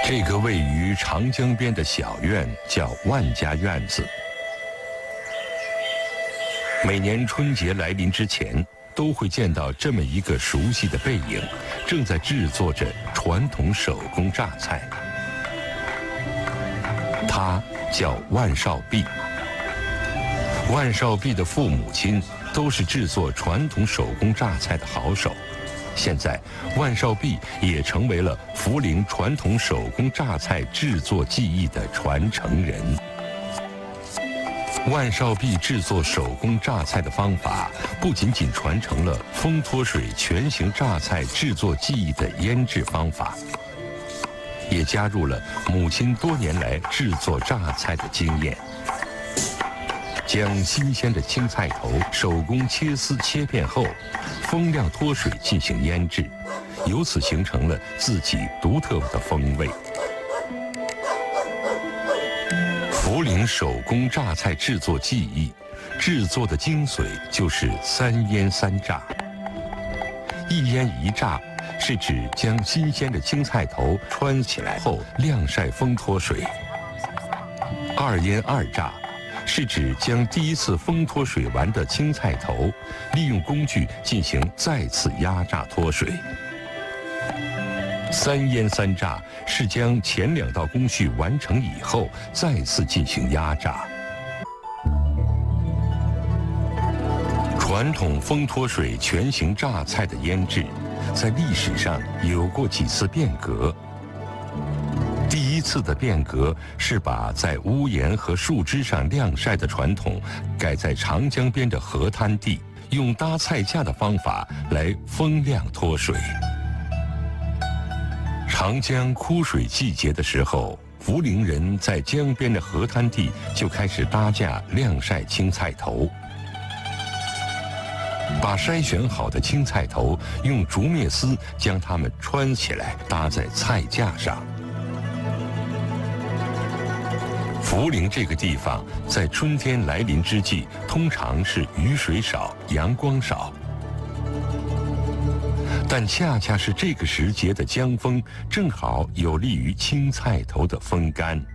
这个位于长江边的小院叫万家院子。每年春节来临之前，都会见到这么一个熟悉的背影，正在制作着传统手工榨菜。他叫万少弼。万少弼的父母亲都是制作传统手工榨菜的好手。现在，万少弼也成为了涪陵传统手工榨菜制作技艺的传承人。万少弼制作手工榨菜的方法，不仅仅传承了风脱水全形榨菜制作技艺的腌制方法，也加入了母亲多年来制作榨菜的经验。将新鲜的青菜头手工切丝切片后，风晾脱水进行腌制，由此形成了自己独特的风味。涪陵手工榨菜制作技艺，制作的精髓就是3腌3榨。1腌1榨是指将新鲜的青菜头穿起来后晾晒风脱水。2腌2榨是指将第一次风脱水完的青菜头，利用工具进行再次压榨脱水。3腌3榨是将前2道工序完成以后，再次进行压榨。传统风脱水全形榨菜的腌制，在历史上有过几次变革。第一次的变革是把在屋檐和树枝上晾晒的传统，改在长江边的河滩地，用搭菜架的方法来风晾脱水。长江枯水季节的时候，涪陵人在江边的河滩地就开始搭架晾晒青菜头，把筛选好的青菜头用竹篾丝将它们穿起来，搭在菜架上。涪陵这个地方在春天来临之际，通常是雨水少、阳光少，但恰恰是这个时节的江风，正好有利于青菜头的风干。